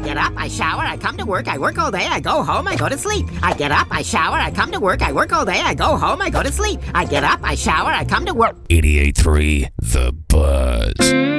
get up, I shower, I come to work, I work all day, I go home, I go to sleep. I get up, I shower, I come to work, I work all day, I go home, I go to sleep. I get up, I shower, I come to work. 88.3 The Buzz.